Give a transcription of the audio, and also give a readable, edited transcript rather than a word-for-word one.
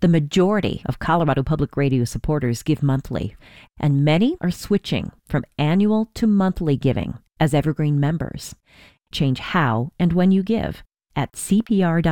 The majority of Colorado Public Radio supporters give monthly, and many are switching from annual to monthly giving as Evergreen members. Change how and when you give at cpr.org/give.